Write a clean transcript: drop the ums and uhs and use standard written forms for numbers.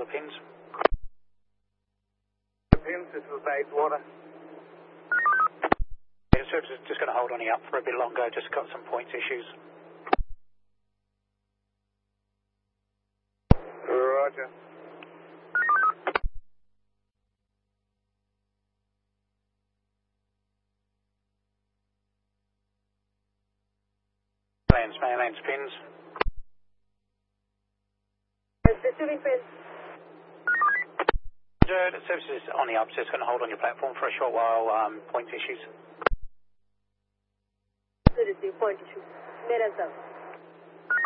pins. Pins, this is Bayswater. Yeah, service is just going to hold on you up for a bit longer, just got some points issues. Roger. Lands pins. Receiving pins. The service is on the up, so it's going to hold on your platform for a short while, points issues. Receive point issue. Mirrors up.